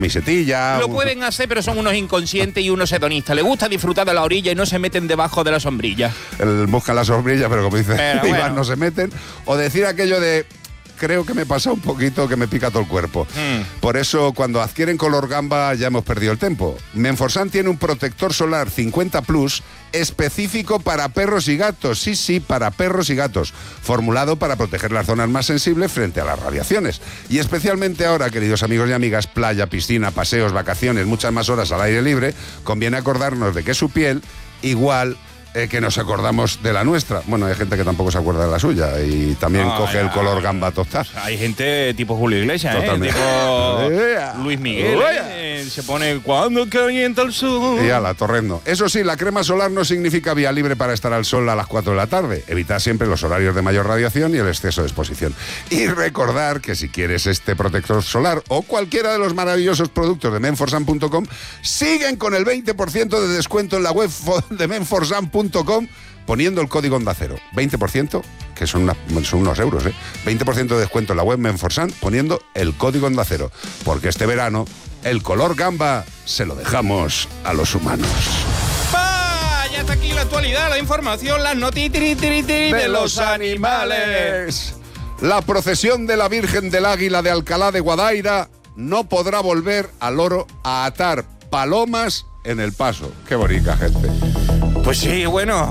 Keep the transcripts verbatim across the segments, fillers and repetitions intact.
Misetilla. Lo pueden hacer, pero son unos inconscientes y unos hedonistas. Les gusta disfrutar de la orilla y no se meten debajo de la sombrilla. El, buscan la sombrilla, pero como dice pero Iván, bueno. no se meten. O decir aquello de... Creo que me pasa un poquito, que me pica todo el cuerpo. Mm. Por eso, cuando adquieren color gamba, ya hemos perdido el tiempo. Menforsan tiene un protector solar cincuenta plus específico para perros y gatos. Sí, sí, para perros y gatos. Formulado para proteger las zonas más sensibles frente a las radiaciones. Y especialmente ahora, queridos amigos y amigas, playa, piscina, paseos, vacaciones, muchas más horas al aire libre, conviene acordarnos de que su piel, igual... Eh, que nos acordamos de la nuestra. Bueno, hay gente que tampoco se acuerda de la suya y también no, coge ya, el color gamba tostar. Hay gente tipo Julio Iglesias, ¿eh? Tipo Luis Miguel, ¿eh? Se pone cuando calienta el sol. Y ala, torrendo. Eso sí, la crema solar no significa vía libre para estar al sol a las cuatro de la tarde. Evita siempre los horarios de mayor radiación y el exceso de exposición. Y recordar que si quieres este protector solar o cualquiera de los maravillosos productos de menforsan punto com, siguen con el veinte por ciento de descuento en la web de menforsan punto com poniendo el código Onda Cero. veinte por ciento, que son, una, son unos euros, ¿eh? veinte por ciento de descuento en la web Menforsan poniendo el código Onda Cero. Porque este verano, el color gamba se lo dejamos a los humanos. ¡Pa! Ya está aquí la actualidad, la información, las noticias de, de los animales. La procesión de la Virgen del Águila de Alcalá de Guadaira no podrá volver al oro a atar palomas en el paso. Qué bonita gente. Pues sí, bueno,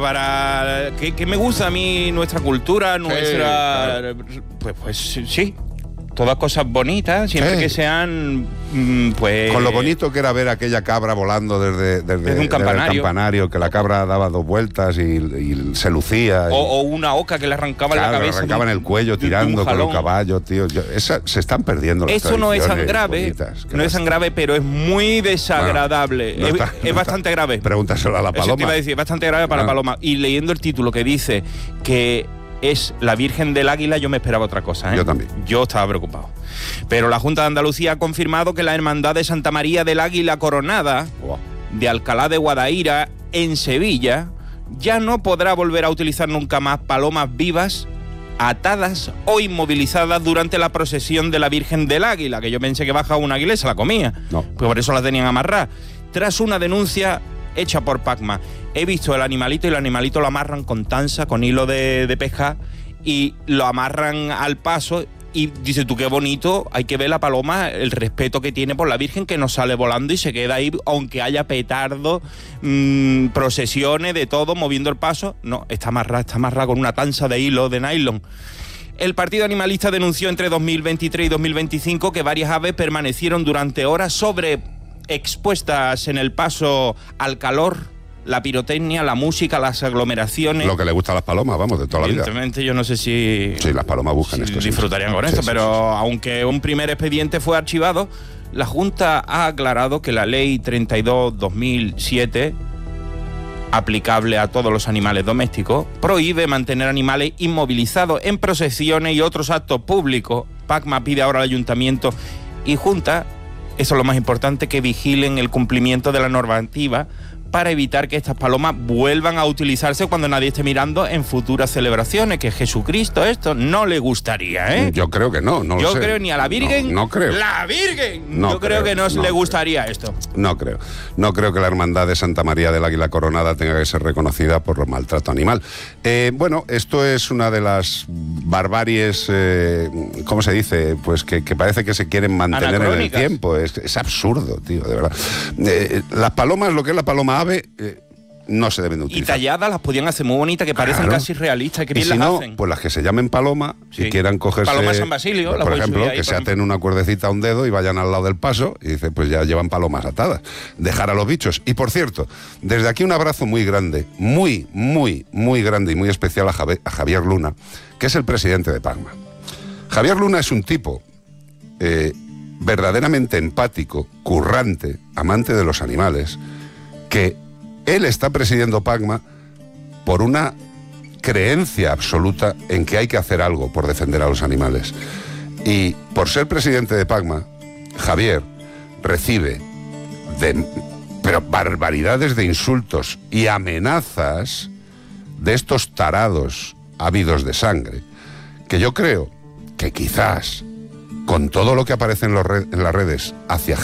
para que, que me gusta a mí nuestra cultura, nuestra... Sí, claro. Pues, pues sí, todas cosas bonitas, siempre sí. que sean, pues... Con lo bonito que era ver aquella cabra volando desde, desde, desde un campanario. Desde el campanario, que la cabra daba dos vueltas y, y se lucía. O, y... o una oca que le arrancaba claro, la cabeza. le arrancaban el cuello tirando con los caballos, tío. Yo, esa, se están perdiendo las Eso no es tan grave, bonitas, no es tan grave, pero es muy desagradable. Bueno, no está, es, no es bastante está. grave. Pregúntaselo a la paloma. Eso te iba a decir, es bastante grave para no. la paloma. Y leyendo el título que dice que es la Virgen del Águila, yo me esperaba otra cosa, ¿eh? Yo también. Yo estaba preocupado. Pero la Junta de Andalucía ha confirmado que la Hermandad de Santa María del Águila Coronada wow. de Alcalá de Guadaira, en Sevilla, ya no podrá volver a utilizar nunca más palomas vivas atadas o inmovilizadas durante la procesión de la Virgen del Águila, que yo pensé que bajaba un águila y se la comía. No. Pues por eso la tenían amarrada. Tras una denuncia hecha por Pacma. He visto el animalito y el animalito lo amarran con tansa, con hilo de, de pesca, y lo amarran al paso. Y dice tú, qué bonito, hay que ver la paloma, el respeto que tiene por la Virgen, que no sale volando y se queda ahí, aunque haya petardo, mmm, procesiones, de todo, moviendo el paso. No, está amarrada, está amarrada con una tansa de hilo de nylon. El Partido Animalista denunció entre dos mil veintitrés y dos mil veinticinco que varias aves permanecieron durante horas sobre expuestas en el paso al calor, la pirotecnia, la música, las aglomeraciones. Lo que le gusta a las palomas, vamos, de toda la vida. Evidentemente, yo no sé si... Sí, las palomas buscan si esto. disfrutarían sí. con esto, sí, sí, pero sí, sí. aunque un primer expediente fue archivado, la Junta ha aclarado que la Ley treinta y dos barra dos mil siete, aplicable a todos los animales domésticos, prohíbe mantener animales inmovilizados en procesiones y otros actos públicos. Pacma pide ahora al Ayuntamiento y Junta, eso es lo más importante, que vigilen el cumplimiento de la normativa para evitar que estas palomas vuelvan a utilizarse cuando nadie esté mirando en futuras celebraciones, que Jesucristo esto no le gustaría, ¿eh? Yo creo que no, no Yo lo sé. creo ni a la Virgen. No, no creo. ¡La Virgen! No Yo creo, creo que no, no le gustaría creo. esto. No creo. No creo que la Hermandad de Santa María del Águila Coronada tenga que ser reconocida por el maltrato animal. Eh, bueno, esto es una de las barbaries, eh, ¿cómo se dice? Pues que, que parece que se quieren mantener en el tiempo. Es, es absurdo, tío, de verdad. Eh, las palomas, lo que es la paloma ave, eh, no se deben de utilizar. Y talladas las podían hacer muy bonitas, que parecen claro. casi realistas, que bien y si las no, hacen. Pues las que se llamen paloma sí. y quieran cogerse... Paloma San Basilio. Pues, por ejemplo, ahí, que por se aten ejemplo. una cuerdecita a un dedo y vayan al lado del paso y dicen, pues ya llevan palomas atadas. Dejar a los bichos. Y por cierto, desde aquí un abrazo muy grande, muy, muy, muy grande y muy especial a Javier, a Javier Luna, que es el presidente de Pacma. Javier Luna es un tipo... Eh, verdaderamente empático, currante, amante de los animales, que él está presidiendo Pacma por una creencia absoluta en que hay que hacer algo por defender a los animales. Y por ser presidente de Pacma, Javier recibe de, pero barbaridades de insultos y amenazas de estos tarados ávidos de sangre, que yo creo que quizás con todo lo que aparece en, los red, en las redes hacia